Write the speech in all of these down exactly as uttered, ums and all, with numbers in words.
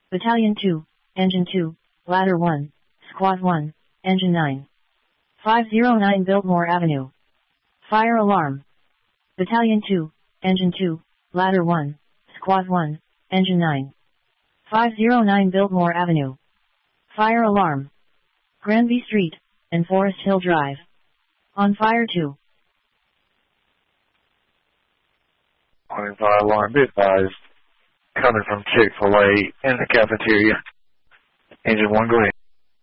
Battalion two, Engine two, Ladder one, Squad one, Engine nine. five oh nine Biltmore Avenue. Fire alarm. Battalion two, Engine two, Ladder one, Squad one, Engine nine. five oh nine Biltmore Avenue. Fire alarm. Granby Street, and Forest Hill Drive. On fire two. On fire alarm, be advised. Coming from Chick-fil-A in the cafeteria. Engine one, go ahead.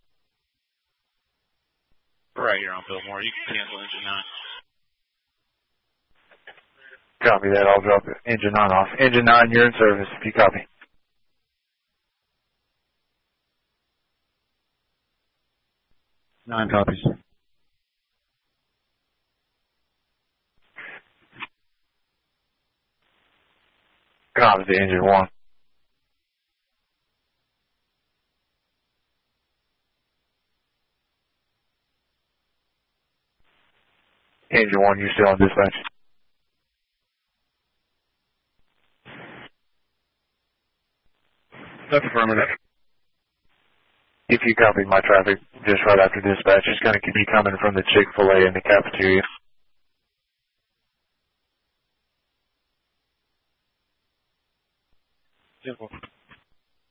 Right, you're on Biltmore. You can cancel engine nine. Copy that. I'll drop engine nine off. Engine nine, you're in service if you copy. Nine copies. Copy the engine one. Engine one, you're still on dispatch. That's affirmative. If you copy my traffic just right after dispatch, it's going to be coming from the Chick-fil-A in the cafeteria. Simple.